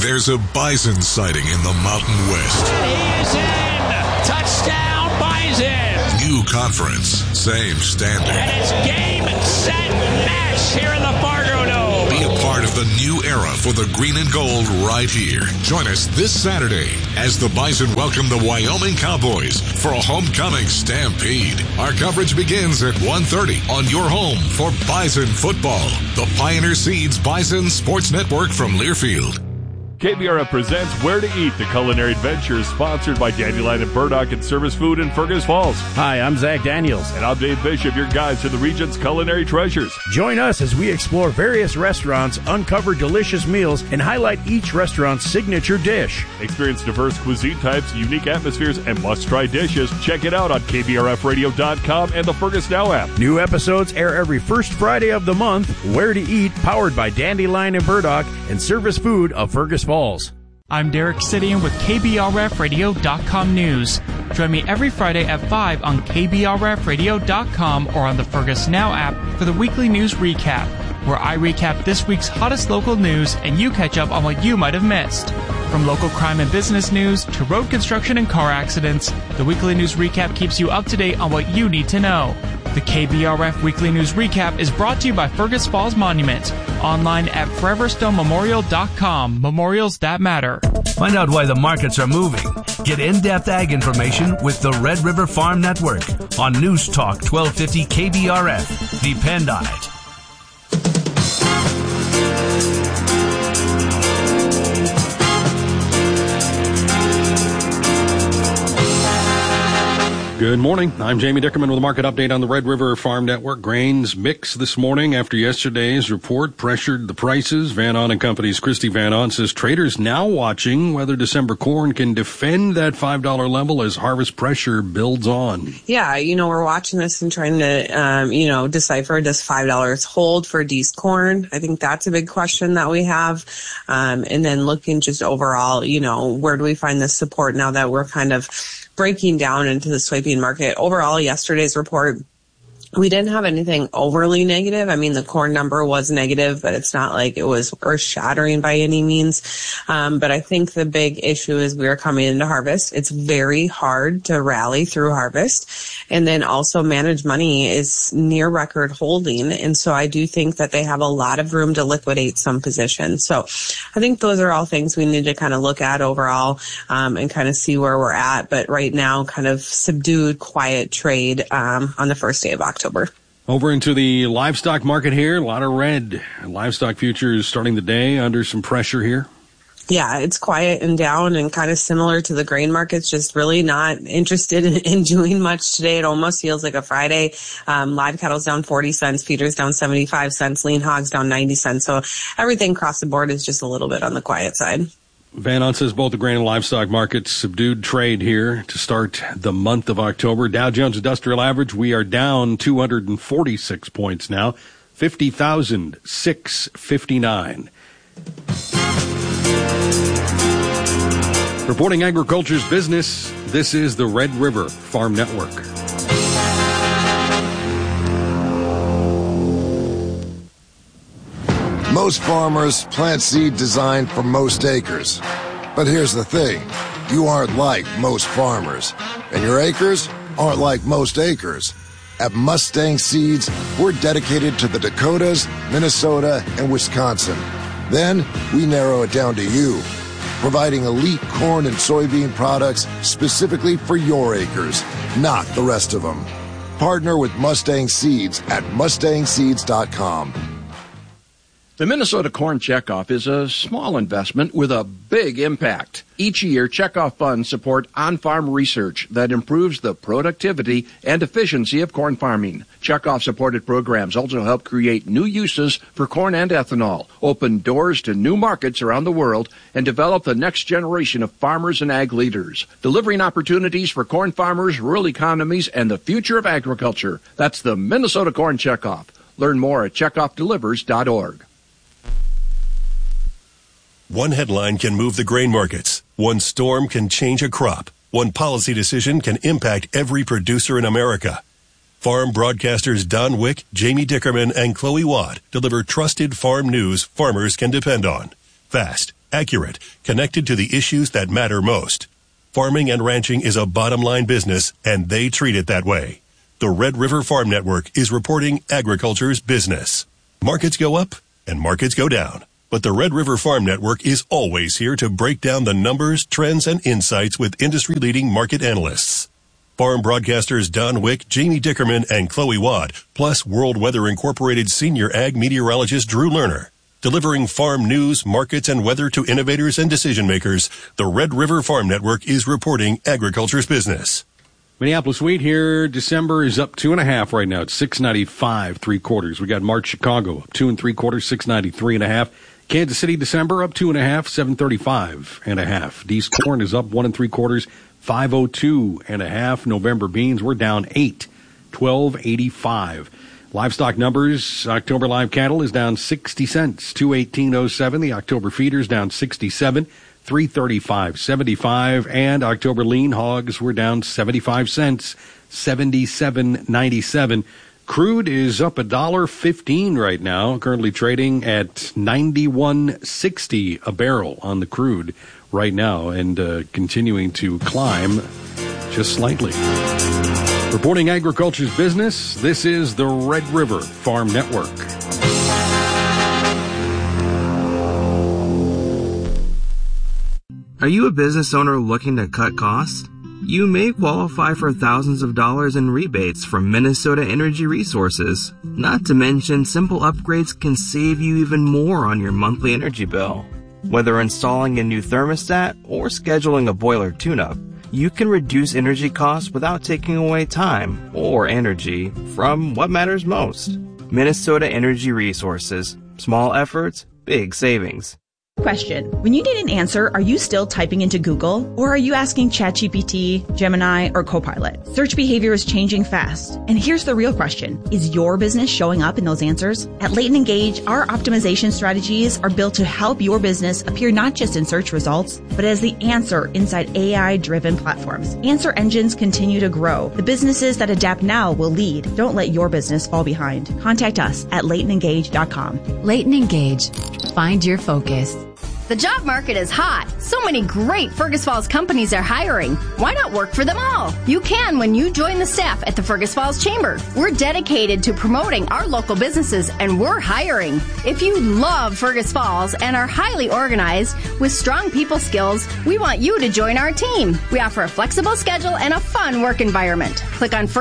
There's a bison sighting in the Mountain West. He is in! Touchdown, Bison! New conference, same standard. And it's game, set, match here in the Fargo Dome. Be a part of the new era for the green and gold right here. Join us this Saturday as the Bison welcome the Wyoming Cowboys for a homecoming stampede. Our coverage begins at 1:30 on your home for Bison football. The Pioneer Seeds Bison Sports Network from Learfield. KBRF presents Where to Eat, the culinary adventure sponsored by Dandelion and Burdock and Service Food in Fergus Falls. Hi, I'm Zach Daniels. And I'm Dave Bishop, your guide to the region's culinary treasures. Join us as we explore various restaurants, uncover delicious meals, and highlight each restaurant's signature dish. Experience diverse cuisine types, unique atmospheres, and must-try dishes. Check it out on KBRFradio.com and the Fergus Now app. New episodes air every first Friday of the month. Where to Eat, powered by Dandelion and Burdock and Service Food of Fergus Falls. I'm Derek Sidian with KBRFradio.com News. Join me every Friday at 5 on KBRFradio.com or on the Fergus Now app for the weekly news recap, where I recap this week's hottest local news and you catch up on what you might have missed. From local crime and business news to road construction and car accidents, the weekly news recap keeps you up to date on what you need to know. The KBRF Weekly News Recap is brought to you by Fergus Falls Monument. Online at foreverstonmemorial.com. Memorials that matter. Find out why the markets are moving. Get in-depth ag information with the Red River Farm Network on News Talk 1250 KBRF. Depend on it. Good morning. I'm Jamie Dickerman with a market update on the Red River Farm Network. Grains mixed this morning after yesterday's report pressured the prices. Van On & Company's Christy Van On says traders now watching whether December corn can defend that $5 level as harvest pressure builds on. Yeah, we're watching this and trying to, decipher, does $5 hold for D's corn? I think that's a big question that we have. And then looking just overall, where do we find this support now that we're kind of breaking down into the soybean market? Overall, yesterday's report, we didn't have anything overly negative. I mean, the corn number was negative, but it's not like it was earth-shattering by any means. But I think the big issue is we are coming into harvest. It's very hard to rally through harvest. And then also manage money is near record holding. And so I do think that they have a lot of room to liquidate some positions. So I think those are all things we need to kind of look at overall and kind of see where we're at. But right now, kind of subdued, quiet trade on the first day of October. Over into the livestock market here, a lot of red. Livestock futures starting the day under some pressure here. Yeah, it's quiet and down and kind of similar to the grain markets, just really not interested in doing much today. It almost feels like a Friday. Live cattle's down 40 cents, feeders down 75 cents, lean hogs down 90 cents. So everything across the board is just a little bit on the quiet side. Van On says both the grain and livestock markets subdued trade here to start the month of October. Dow Jones Industrial Average, we are down 246 points now, 50,659. Reporting agriculture's business, this is the Red River Farm Network. Most farmers plant seed designed for most acres. But here's the thing, you aren't like most farmers, and your acres aren't like most acres. At Mustang Seeds, we're dedicated to the Dakotas, Minnesota, and Wisconsin. Then we narrow it down to you, providing elite corn and soybean products specifically for your acres, not the rest of them. Partner with Mustang Seeds at mustangseeds.com. The Minnesota Corn Checkoff is a small investment with a big impact. Each year, checkoff funds support on-farm research that improves the productivity and efficiency of corn farming. Checkoff-supported programs also help create new uses for corn and ethanol, open doors to new markets around the world, and develop the next generation of farmers and ag leaders, delivering opportunities for corn farmers, rural economies, and the future of agriculture. That's the Minnesota Corn Checkoff. Learn more at checkoffdelivers.org. One headline can move the grain markets. One storm can change a crop. One policy decision can impact every producer in America. Farm broadcasters Don Wick, Jamie Dickerman, and Chloe Watt deliver trusted farm news farmers can depend on. Fast, accurate, connected to the issues that matter most. Farming and ranching is a bottom-line business, and they treat it that way. The Red River Farm Network is reporting agriculture's business. Markets go up and markets go down. But the Red River Farm Network is always here to break down the numbers, trends, and insights with industry-leading market analysts. Farm broadcasters Don Wick, Jamie Dickerman, and Chloe Watt, plus World Weather Incorporated senior ag meteorologist Drew Lerner. Delivering farm news, markets, and weather to innovators and decision-makers, the Red River Farm Network is reporting agriculture's business. Minneapolis wheat here, December is up 2.5 right now. It's $6.95 3/4. We got March Chicago up 2 3/4, $6.93 1/2. Kansas City December up 2.5, $7.35 1/2. Dees corn is up 1 3/4, $5.02 1/2. November beans we're down 8, $12.85. Livestock numbers, October live cattle is down 60 cents, $218.07. The October feeders down 67, $335.75, and October lean hogs were down 75 cents, $77.97. Crude is up $1.15 right now, currently trading at $91.60 a barrel on the crude right now, and continuing to climb just slightly. Reporting agriculture's business, this is the Red River Farm Network. Are you a business owner looking to cut costs? You may qualify for thousands of dollars in rebates from Minnesota Energy Resources. Not to mention, simple upgrades can save you even more on your monthly energy bill. Whether installing a new thermostat or scheduling a boiler tune-up, you can reduce energy costs without taking away time or energy from what matters most. Minnesota Energy Resources. Small efforts, big savings. Question. When you need an answer, are you still typing into Google? Or are you asking ChatGPT, Gemini, or Copilot? Search behavior is changing fast. And here's the real question. Is your business showing up in those answers? At Leighton Engage, our optimization strategies are built to help your business appear not just in search results, but as the answer inside AI-driven platforms. Answer engines continue to grow. The businesses that adapt now will lead. Don't let your business fall behind. Contact us at LeightonEngage.com. Leighton Engage. Find your focus. The job market is hot. So many great Fergus Falls companies are hiring. Why not work for them all? You can when you join the staff at the Fergus Falls Chamber. We're dedicated to promoting our local businesses, and we're hiring. If you love Fergus Falls and are highly organized with strong people skills, we want you to join our team. We offer a flexible schedule and a fun work environment. Click on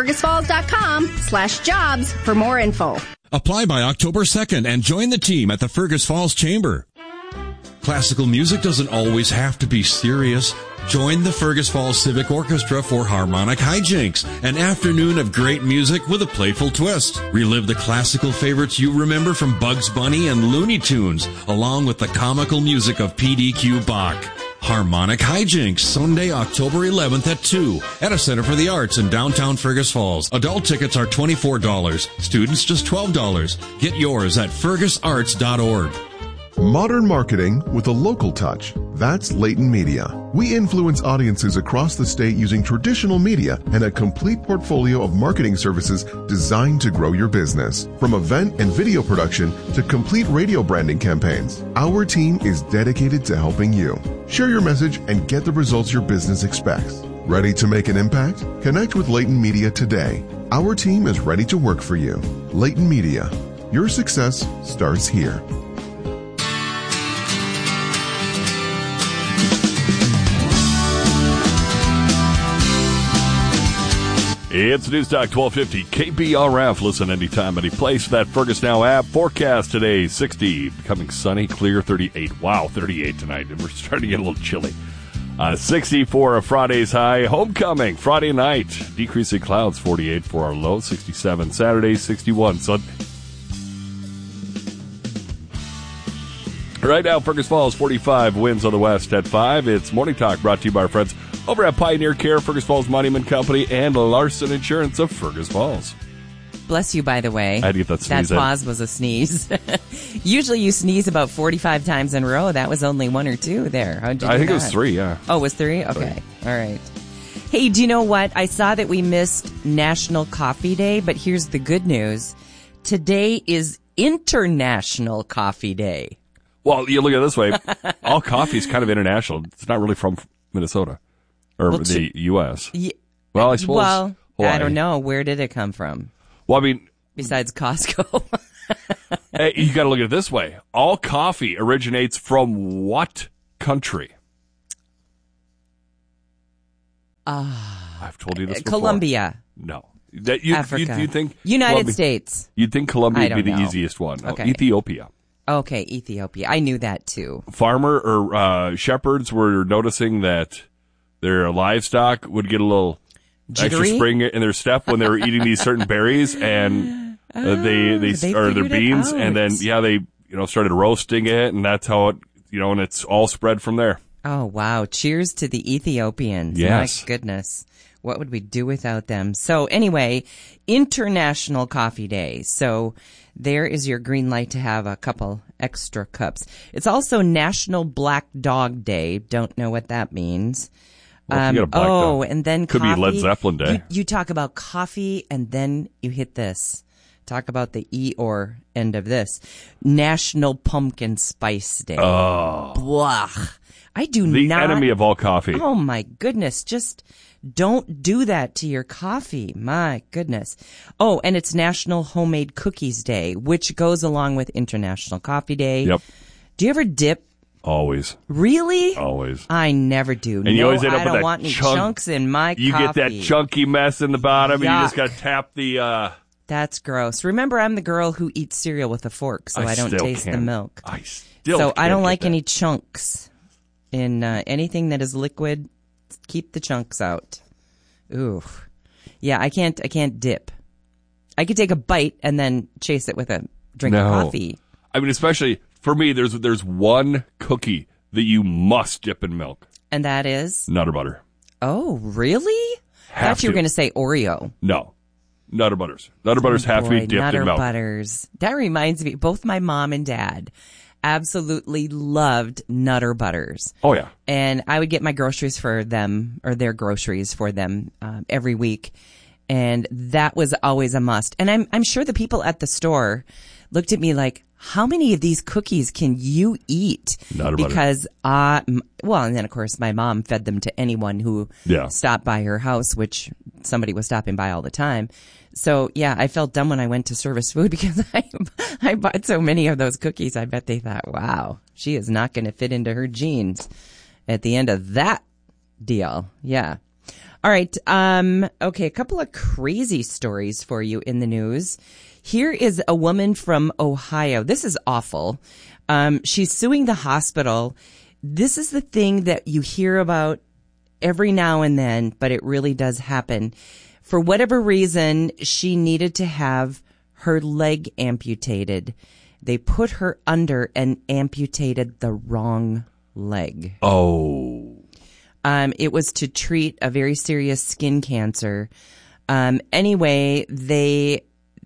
fergusfalls.com/jobs for more info. Apply by October 2nd and join the team at the Fergus Falls Chamber. Classical music doesn't always have to be serious. Join the Fergus Falls Civic Orchestra for Harmonic Hijinks, an afternoon of great music with a playful twist. Relive the classical favorites you remember from Bugs Bunny and Looney Tunes, along with the comical music of PDQ Bach. Harmonic Hijinks, Sunday, October 11th at 2 at a Center for the Arts in downtown Fergus Falls. Adult tickets are $24. Students just $12. Get yours at fergusarts.org. Modern marketing with a local touch. That's Leighton Media. We influence audiences across the state using traditional media and a complete portfolio of marketing services designed to grow your business. From event and video production to complete radio branding campaigns, our team is dedicated to helping you. Share your message and get the results your business expects. Ready to make an impact? Connect with Leighton Media today. Our team is ready to work for you. Leighton Media. Your success starts here. It's News Talk 1250 KBRF. Listen anytime, any place. That Fergus Now app. Forecast today, 60. Becoming sunny, clear, 38. Wow, 38 tonight. We're starting to get a little chilly. 60 for a Friday's high. Homecoming, Friday night. Decreasing clouds, 48 for our low. 67 Saturday, 61 Sunday. Right now, Fergus Falls, 45. Winds on the west at 5. It's Morning Talk brought to you by our friends over at Pioneer Care, Fergus Falls Monument Company, and Larson Insurance of Fergus Falls. Bless you, by the way. I had to get that sneeze That pause was a sneeze. Usually you sneeze about 45 times in a row. That was only 1 or 2 there. How'd you do I think that? it was 3, yeah. Oh, it was 3? Okay. All right. Hey, do you know what? I saw that we missed National Coffee Day, but here's the good news. Today is International Coffee Day. Well, you look at it this way. All coffee is kind of international. It's not really from Minnesota or the U.S. Well, I suppose. Well, Hawaii. I don't know. Where did it come from? Well, I mean, besides Costco. Hey, you got to look at it this way. All coffee originates from what country? I've told you this before. Colombia. No. Africa. You think United Colombia, States. You'd think Colombia would be I the don't know. easiest one. No, Okay. Ethiopia. Okay, Ethiopia. I knew that too. Farmer or shepherds were noticing that their livestock would get a little extra Jittery? spring in their step when they were eating these certain berries, and they or their figured it beans, out. and then they started roasting it, and that's how it and it's all spread from there. Oh, wow. Cheers to the Ethiopians. Yes. My goodness. What would we do without them? So anyway, International Coffee Day. So there is your green light to have a couple extra cups. It's also National Black Dog Day. Don't know what that means. Well, if you get a black dog, and then could coffee. be Led Zeppelin Day. You talk about coffee and then you hit this. Talk about the Eeyore end of this. National Pumpkin Spice Day. Oh. Blah. I do The not. enemy of all coffee. Oh my goodness. Just don't do that to your coffee. My goodness. Oh, and it's National Homemade Cookies Day, which goes along with International Coffee Day. Yep. Do you ever dip? Always. Really? Always. I never do. And you always end up I with don't that want any chunk- chunks in my You coffee. get that chunky mess in the bottom, and you just Yuck. got to tap the. That's gross. Remember, I'm the girl who eats cereal with a fork, so I don't still taste the can't. milk. I still So I can't don't get like that. any chunks in anything that is liquid. Keep the chunks out. Ooh, yeah, I can't dip. I could take a bite and then chase it with a drink of coffee. I mean, especially for me, there's one cookie that you must dip in milk. And that is? Nutter butter. Oh, really? I thought you were going to say Oreo. No. Nutter butters. Nutter butters have to be dipped Nutter in milk. Butters. That reminds me, both my mom and dad absolutely loved Nutter Butters. Oh, yeah. And I would get my groceries for them, or their groceries for them, every week. And that was always a must. And I'm sure the people at the store looked at me like, how many of these cookies can you eat? Nutter butter. Because, and then of course my mom fed them to anyone who stopped by her house, which somebody was stopping by all the time. So yeah, I felt dumb when I went to Service Food because I bought so many of those cookies. I bet they thought, wow, she is not going to fit into her jeans at the end of that deal. Yeah. All right. Okay. A couple of crazy stories for you in the news. Here is a woman from Ohio. This is awful. She's suing the hospital. This is the thing that you hear about every now and then, but it really does happen. For whatever reason, she needed to have her leg amputated. They put her under and amputated the wrong leg. Oh. It was to treat a very serious skin cancer. Anyway, they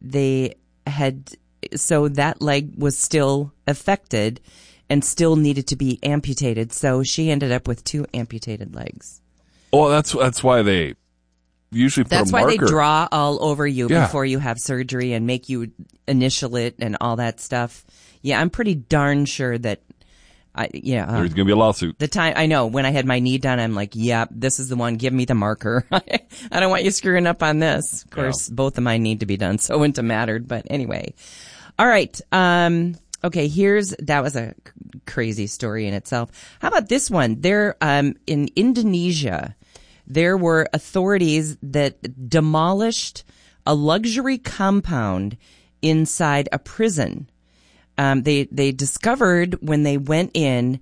had, so that leg was still affected and still needed to be amputated. So she ended up with 2 amputated legs. Oh, that's why they usually put That's a why marker. they draw all over you Yeah. before you have surgery and make you initial it and all that stuff. Yeah, I'm pretty darn sure that There's going to be a lawsuit. The time, I know, when I had my knee done, I'm like, yep, this is the one. Give me the marker. I don't want you screwing up on this. Of course, both of mine need to be done, so it wouldn't have mattered. But anyway. All right. Okay, that was a crazy story in itself. How about this one? There, in Indonesia, there were authorities that demolished a luxury compound inside a prison. They discovered when they went in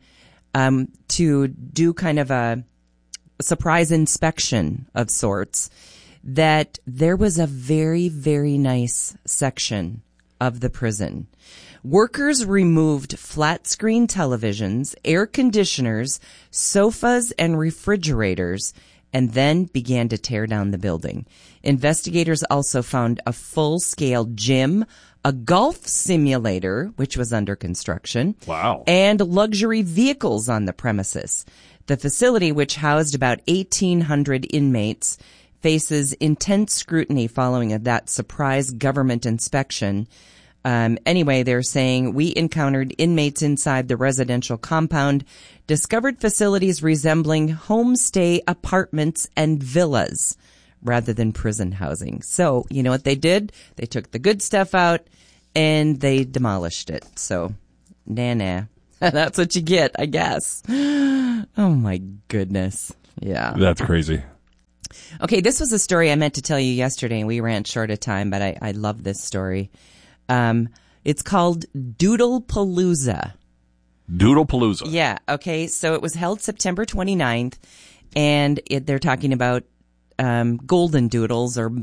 to do kind of a surprise inspection of sorts that there was a very, very nice section of the prison. Workers removed flat screen televisions, air conditioners, sofas, and refrigerators, and then began to tear down the building. Investigators also found a full-scale gym, a golf simulator, which was under construction. Wow. And luxury vehicles on the premises. The facility, which housed about 1,800 inmates, faces intense scrutiny following that surprise government inspection. Anyway, they're saying we encountered inmates inside the residential compound, discovered facilities resembling homestay apartments and villas rather than prison housing. So, you know what they did? They took the good stuff out and they demolished it. So, nah. That's what you get, I guess. Oh, my goodness. Yeah. That's crazy. Okay, this was a story I meant to tell you yesterday, and we ran short of time, but I love this story. It's called Doodlepalooza. Doodlepalooza. Yeah, okay, so it was held September 29th, and they're talking about golden doodles or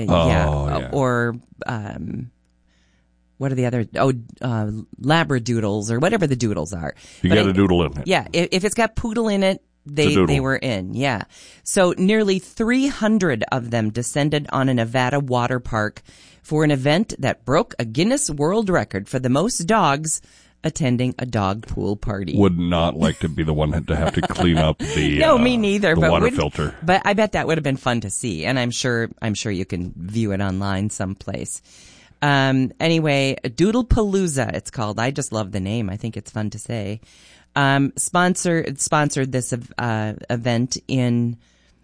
what are the other? Labradoodles or whatever the doodles are. You got a doodle in it. Yeah, if it's got poodle in it, they were in. Yeah. So nearly 300 of them descended on a Nevada water park for an event that broke a Guinness World Record for the most dogs attending a dog pool party. Would not like to be the one to have to clean up the no, me neither. The but water filter. But I bet that would have been fun to see, and I'm sure you can view it online someplace. Anyway, Doodlepalooza, it's called. I just love the name. I think it's fun to say. Sponsored this event in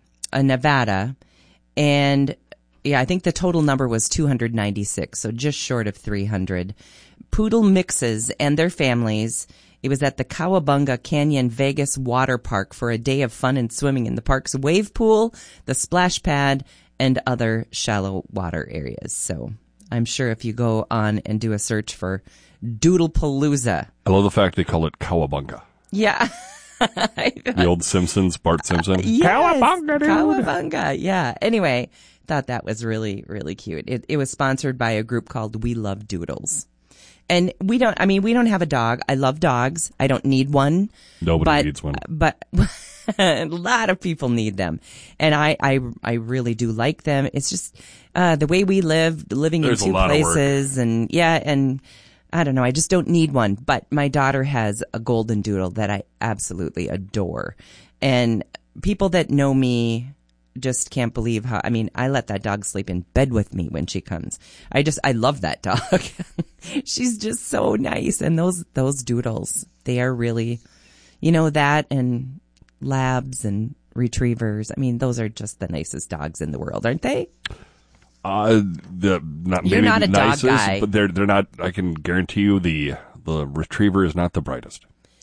Nevada, and yeah, I think the total number was 296, so just short of 300. Poodle mixes and their families. It was at the Cowabunga Canyon Vegas Water Park for a day of fun and swimming in the park's wave pool, the splash pad, and other shallow water areas. So I'm sure if you go on and do a search for Doodlepalooza. I love the fact they call it Cowabunga. Yeah. The old Simpsons, Bart Simpson. Yes, Cowabunga, dude. Cowabunga, yeah. Anyway, thought that was really, really cute. It was sponsored by a group called We Love Doodles. And we don't have a dog. I love dogs. I don't need one. Nobody needs one. But a lot of people need them. And I really do like them. It's just the way we living There's in two places. And I don't know. I just don't need one. But my daughter has a golden doodle that I absolutely adore. And people that know me just can't believe how, I let that dog sleep in bed with me when she comes. I love that dog. She's just so nice. And those doodles, they are really, that and labs and retrievers. Those are just the nicest dogs in the world, aren't they? You're not a nicest, dog guy. But they're not, I can guarantee you the retriever is not the brightest.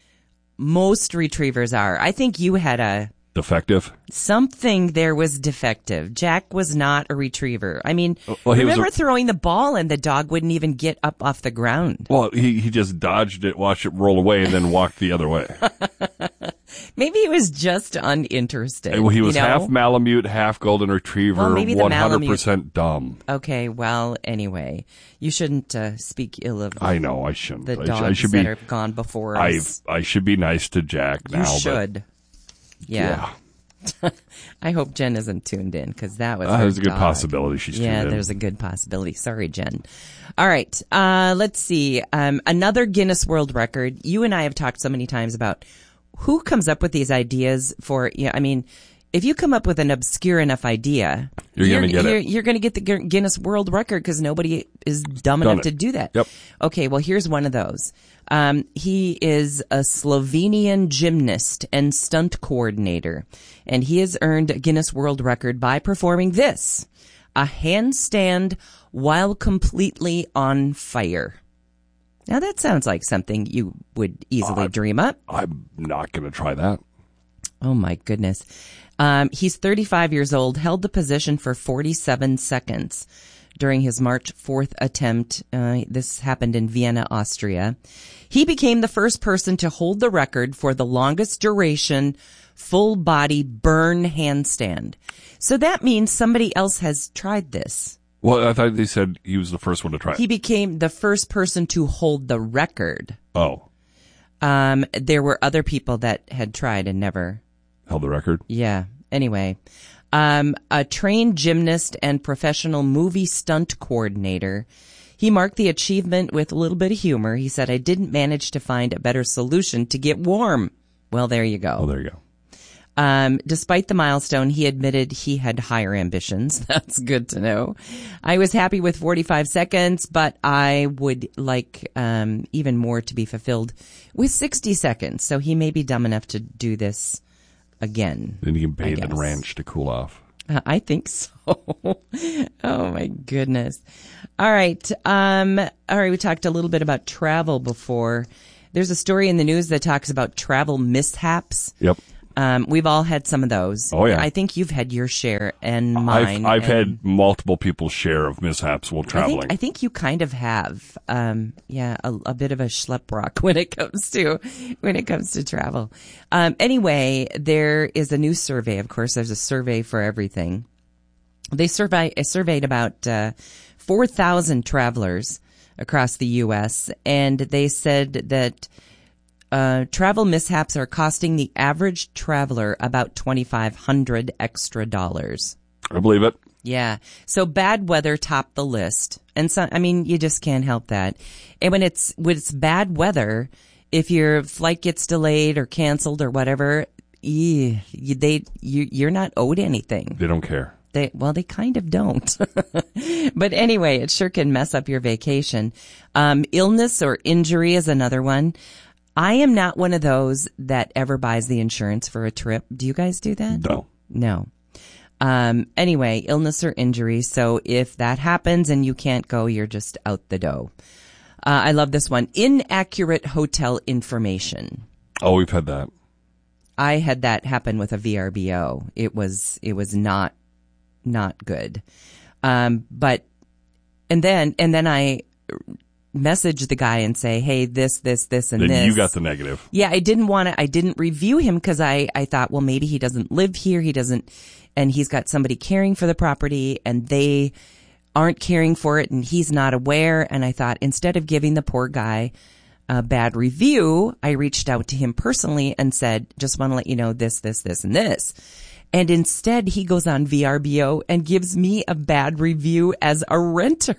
Most retrievers are. I think you had a defective? Something there was defective. Jack was not a retriever. Remember throwing the ball and the dog wouldn't even get up off the ground. Well, he just dodged it, watched it roll away, and then walked the other way. Maybe he was just uninterested. Well, he was half Malamute, half Golden Retriever, 100% dumb. Okay, well, anyway, you shouldn't speak ill of I know, I shouldn't. The dogs that have gone before us. I should be nice to Jack now. You should. Yeah. I hope Jen isn't tuned in because that was there's a good possibility she's tuned in. Yeah, there's a good possibility. Sorry, Jen. All right. Let's see. Another Guinness World Record. You and I have talked so many times about who comes up with these ideas for, if you come up with an obscure enough idea, you're going to get it. You're going to get the Guinness World Record because nobody is dumb enough to do that. Yep. Okay, well, here's one of those. He is a Slovenian gymnast and stunt coordinator, and he has earned a Guinness World Record by performing this, a handstand while completely on fire. Now, that sounds like something you would easily dream up. I'm not going to try that. Oh, my goodness. He's 35 years old, held the position for 47 seconds during his March 4th attempt. This happened in Vienna, Austria. He became the first person to hold the record for the longest duration full-body burn handstand. So that means somebody else has tried this. Well, I thought they said he was the first one to try it. He became the first person to hold the record. Oh. There were other people that had tried and never held the record. Yeah. Anyway, a trained gymnast and professional movie stunt coordinator. He marked the achievement with a little bit of humor. He said, "I didn't manage to find a better solution to get warm." Well, there you go. Oh, there you go. Despite the milestone, he admitted he had higher ambitions. That's good to know. I was happy with 45 seconds, but I would like even more to be fulfilled with 60 seconds. So he may be dumb enough to do this again. Then you can bathe in ranch to cool off. I think so. Oh my goodness. All right. We talked a little bit about travel before. There's a story in the news that talks about travel mishaps. Yep. We've all had some of those. Oh, yeah. I think you've had your share and mine. I've had multiple people's share of mishaps while traveling. I think you kind of have. A bit of a schlep rock when it comes to travel. Anyway, there is a new survey. Of course, there's a survey for everything. They surveyed about 4,000 travelers across the U.S., and they said that travel mishaps are costing the average traveler about $2,500 extra dollars. I believe it. Yeah. So bad weather topped the list. And so, I mean, you just can't help that. And when it's bad weather, if your flight gets delayed or canceled or whatever, you're not owed anything. They don't care. They kind of don't. But anyway, it sure can mess up your vacation. Illness or injury is another one. I am not one of those that ever buys the insurance for a trip. Do you guys do that? No. Anyway, illness or injury. So if that happens and you can't go, you're just out the dough. I love this one. Inaccurate hotel information. Oh, we've had that. I had that happen with a VRBO. It was not good. But then I message the guy and say, hey, this, and then this. You got the negative. Yeah, I didn't review him because I thought, well, maybe he doesn't live here. And he's got somebody caring for the property and they aren't caring for it and he's not aware. And I thought instead of giving the poor guy a bad review, I reached out to him personally and said, just want to let you know this, and this. And instead he goes on VRBO and gives me a bad review as a renter.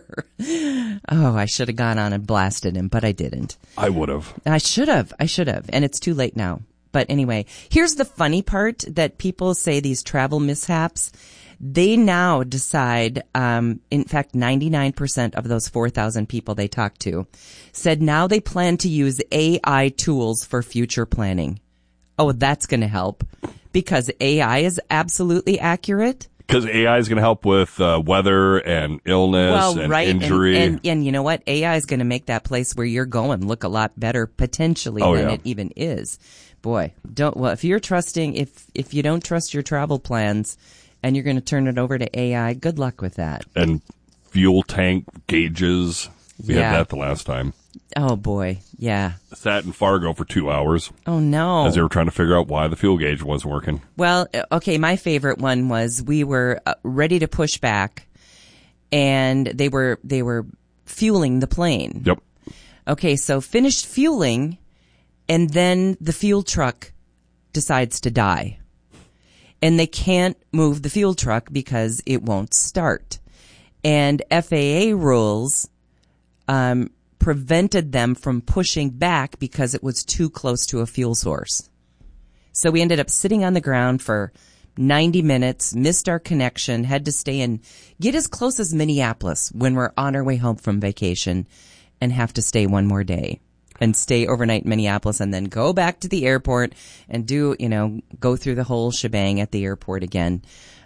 Oh, I should have gone on and blasted him, but I didn't. I would have. I should have. And it's too late now. But anyway, here's the funny part that people say these travel mishaps. They now decide, in fact, 99% of those 4,000 people they talked to said now they plan to use AI tools for future planning. Oh, that's going to help because AI is absolutely accurate. Because AI is going to help with weather and illness and injury. And you know what? AI is going to make that place where you're going look a lot better potentially than it even is. Boy, if you don't trust your travel plans and you're going to turn it over to AI, good luck with that. And fuel tank gauges. We had that the last time. Oh, boy. Yeah. Sat in Fargo for 2 hours. Oh, no. As they were trying to figure out why the fuel gauge wasn't working. Well, okay, my favorite one was we were ready to push back, and they were fueling the plane. Yep. Okay, so finished fueling, and then the fuel truck decides to die. And they can't move the fuel truck because it won't start. And FAA rules prevented them from pushing back because it was too close to a fuel source. So we ended up sitting on the ground for 90 minutes, missed our connection, had to stay and get as close as Minneapolis when we're on our way home from vacation and have to stay one more day and stay overnight in Minneapolis and then go back to the airport and go through the whole shebang at the airport again.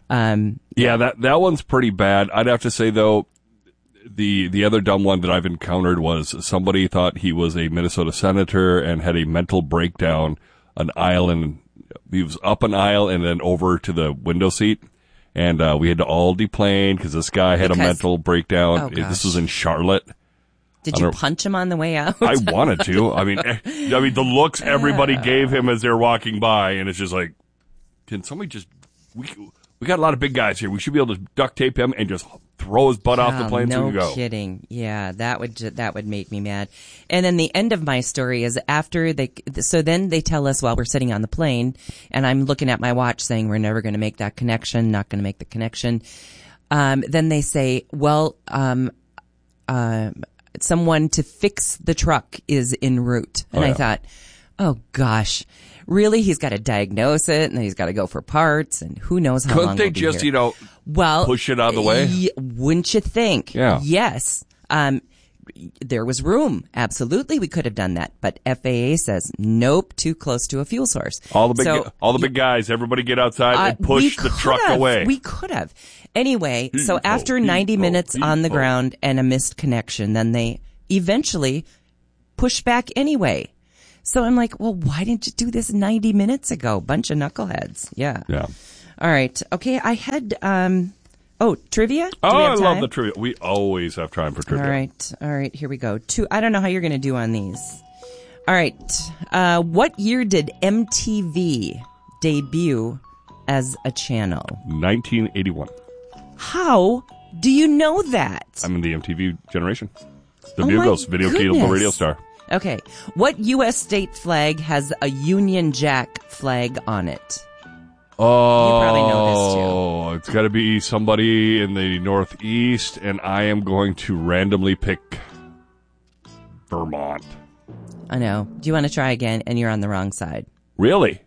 That one's pretty bad. I'd have to say, though, the other dumb one that I've encountered was somebody thought he was a Minnesota senator and had a mental breakdown an aisle, and he was up an aisle and then over to the window seat. And we had to all deplane because this guy had a mental breakdown. Oh, this was in Charlotte. Did you punch him on the way out? I wanted to. I mean, the looks everybody gave him as they're walking by, and it's just like, can somebody just we got a lot of big guys here. We should be able to duct tape him and just throw his butt off the plane so we can go. No kidding. Yeah, that would make me mad. And then the end of my story is after then they tell us while we're sitting on the plane, and I'm looking at my watch saying we're never going to make that connection, not going to make the connection. Then they say, well, someone to fix the truck is en route. And I thought, Oh, gosh. Really? He's got to diagnose it, and then he's got to go for parts, and who knows how long Couldn't they we'll be just, here. push it out of the way? Wouldn't you think? Yeah. Yes. There was room. Absolutely, we could have done that. But FAA says, nope, too close to a fuel source. All the big guys, everybody get outside and push the truck away. We could have. Anyway, so after 90 minutes on the ground and a missed connection, then they eventually push back anyway. So I'm like, well, why didn't you do this 90 minutes ago? Bunch of knuckleheads. Yeah. Yeah. All right. Okay, I had, trivia? Do Oh, we I have love time? the trivia. We always have time for trivia. All right, here we go. I don't know how you're going to do on these. All right. What year did MTV debut as a channel? 1981. How do you know that? I'm in the MTV generation. The Oh, Bugles, my Video goodness. Cable Radio Star. Okay. What U.S. state flag has a Union Jack flag on it? Oh, You probably know this, too. It's got to be somebody in the Northeast, and I am going to randomly pick Vermont. I know. Do you want to try again? And you're on the wrong side. Really?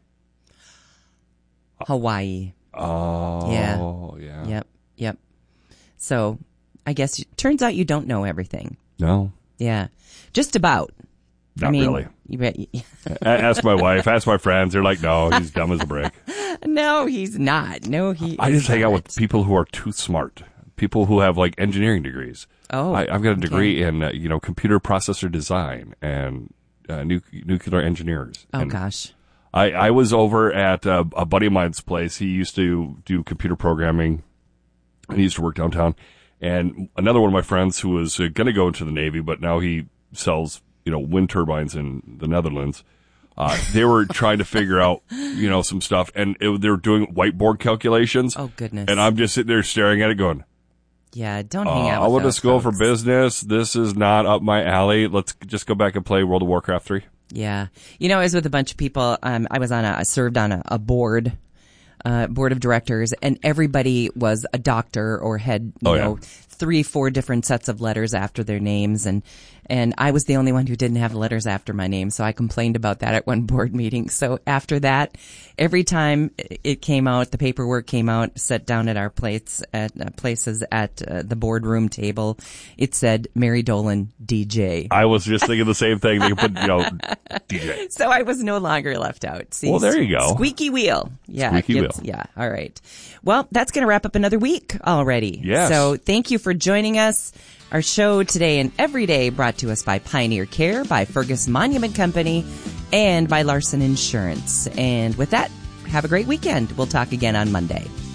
Hawaii. Oh, yeah. Yep. So, I guess, turns out you don't know everything. No. Yeah. Just about. Not really. You bet. Ask my wife, ask my friends. They're like, no, he's dumb as a brick. No, he's not. I just hang out with people who are too smart. People who have like engineering degrees. Oh, I've got a degree in computer processor design and nuclear engineers. Oh, and gosh. I was over at a buddy of mine's place. He used to do computer programming, and he used to work downtown. And another one of my friends who was going to go into the Navy, but now he sells wind turbines in the Netherlands. They were trying to figure out, some stuff, and they were doing whiteboard calculations. Oh, goodness. And I'm just sitting there staring at it going, yeah, don't hang out I with went to those school folks. for business. This is not up my alley. Let's just go back and play World of Warcraft 3. Yeah. I was with a bunch of people. I served on a board of directors, and everybody was a doctor or had, 3-4 different sets of letters after their names. And I was the only one who didn't have letters after my name. So I complained about that at one board meeting. So after that, every time it came out, the paperwork came out, set down at our places at the boardroom table, it said Mary Dolan, DJ. I was just thinking the same thing. They could put, DJ. So I was no longer left out. See, well, there you go. Squeaky wheel. Yeah. Squeaky wheel. Yeah. All right. Well, that's going to wrap up another week already. Yes. So thank you for joining us. Our show today and every day brought to us by Pioneer Care, by Fergus Monument Company, and by Larson Insurance. And with that, have a great weekend. We'll talk again on Monday.